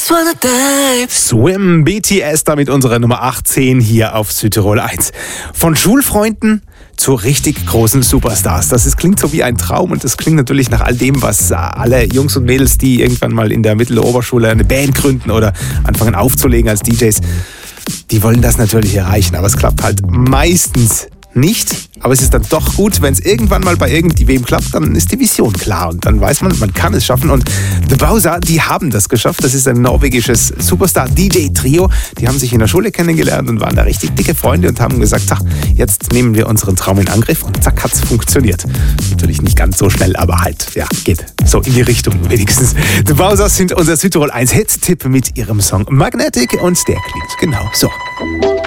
Swim, BTS, damit unsere Nummer 18 hier auf Südtirol 1. Von Schulfreunden zu richtig großen Superstars. Klingt so wie ein Traum und das klingt natürlich nach all dem, was alle Jungs und Mädels, die irgendwann mal in der Mittel- oder Oberschule eine Band gründen oder anfangen aufzulegen als DJs, die wollen das natürlich erreichen, aber es klappt halt meistens nicht. Aber es ist dann doch gut, wenn es irgendwann mal bei irgendwem klappt, dann ist die Vision klar und dann weiß man, man kann es schaffen. Und The Bowser, die haben das geschafft. Das ist ein norwegisches Superstar-DJ-Trio. Die haben sich in der Schule kennengelernt und waren da richtig dicke Freunde und haben gesagt, jetzt nehmen wir unseren Traum in Angriff und zack, hat's funktioniert. Natürlich nicht ganz so schnell, aber halt, ja, geht so in die Richtung wenigstens. The Bowser sind unser Südtirol 1 Hit-Tipp mit ihrem Song Magnetic und der klingt genau so.